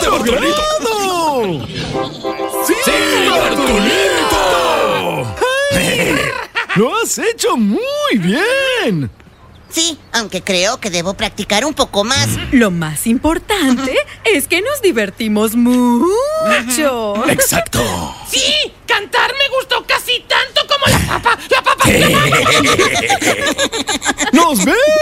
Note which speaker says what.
Speaker 1: ¡Excelente, Bartolito! ¡Sí, Bartolito!
Speaker 2: ¡Hey! ¡Lo has hecho muy bien!
Speaker 3: Sí, aunque creo que debo practicar un poco más.
Speaker 4: Lo más importante es que nos divertimos mucho.
Speaker 2: ¡Exacto!
Speaker 1: ¡Sí! ¡Cantar me gustó casi tanto como la papa! ¡La papa!
Speaker 2: ¡Nos vemos!